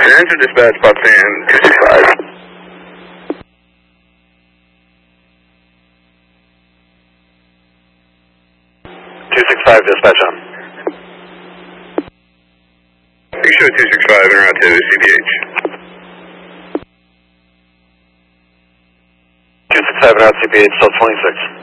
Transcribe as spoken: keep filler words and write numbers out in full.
Answer dispatch, Buckman two six five. two six five, dispatch on. You show two six five en route to C P H. two six five en route to C P H, cell twenty-six.